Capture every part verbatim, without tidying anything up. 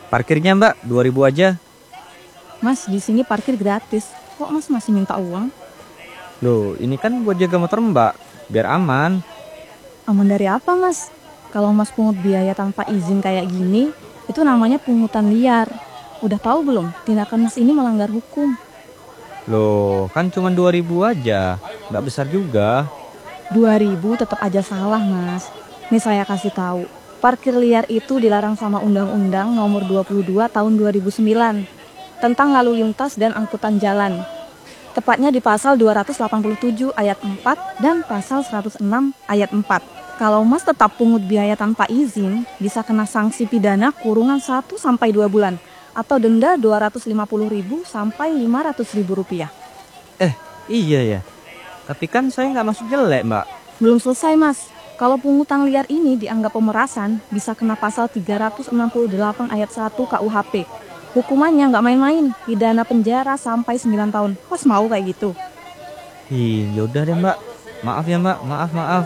Parkirnya mbak, dua ribu aja. Mas, di sini parkir gratis. Kok mas masih minta uang? Loh, ini kan buat jaga motor mbak, biar aman. Aman dari apa mas? Kalau mas pungut biaya tanpa izin kayak gini, itu namanya pungutan liar. Udah tahu belum? Tindakan mas ini melanggar hukum. Loh, kan cuma dua ribu aja, nggak besar juga. Dua ribu tetap aja salah mas. Nih saya kasih tahu. Parkir liar itu dilarang sama Undang-Undang Nomor dua puluh dua Tahun dua ribu sembilan tentang lalu lintas dan angkutan jalan. Tepatnya di pasal dua ratus delapan puluh tujuh ayat empat dan pasal seratus enam ayat empat. Kalau Mas tetap pungut biaya tanpa izin, bisa kena sanksi pidana kurungan satu sampai dua bulan atau denda dua ratus lima puluh ribu sampai lima ratus ribu rupiah. Eh, iya ya. Tapi kan saya nggak masuk jelek mbak. Belum selesai Mas. Kalau pungutan liar ini dianggap pemerasan, bisa kena pasal tiga ratus enam puluh delapan ayat satu K U H P. Hukumannya nggak main-main, pidana penjara sampai sembilan tahun. Mas mau kayak gitu? Ih, yaudah deh mbak. Maaf ya mbak, maaf maaf.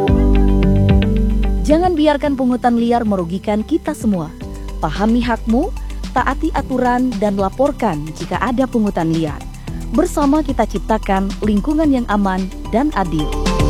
Jangan biarkan pungutan liar merugikan kita semua. Pahami hakmu, taati aturan, dan laporkan jika ada pungutan liar. Bersama kita ciptakan lingkungan yang aman dan adil.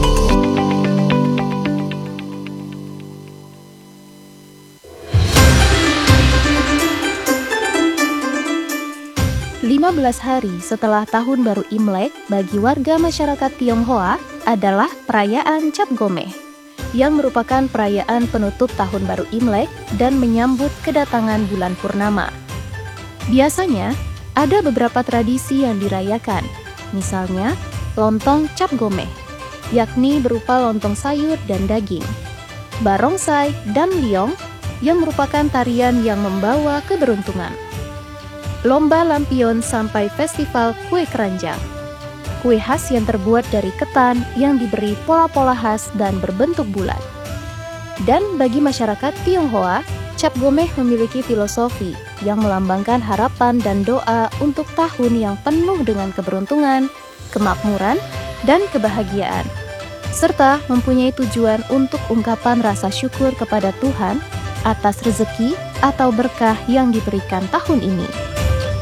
lima belas hari setelah Tahun Baru Imlek bagi warga masyarakat Tionghoa adalah perayaan Cap Gomeh, yang merupakan perayaan penutup Tahun Baru Imlek dan menyambut kedatangan bulan purnama. Biasanya, ada beberapa tradisi yang dirayakan, misalnya lontong Cap Gomeh, yakni berupa lontong sayur dan daging, barongsai dan liong, yang merupakan tarian yang membawa keberuntungan, lomba lampion sampai festival kue keranjang, kue khas yang terbuat dari ketan yang diberi pola-pola khas dan berbentuk bulat. Dan bagi masyarakat Tionghoa, Cap Gomeh memiliki filosofi yang melambangkan harapan dan doa untuk tahun yang penuh dengan keberuntungan, kemakmuran, dan kebahagiaan, serta mempunyai tujuan untuk ungkapan rasa syukur kepada Tuhan atas rezeki atau berkah yang diberikan tahun ini.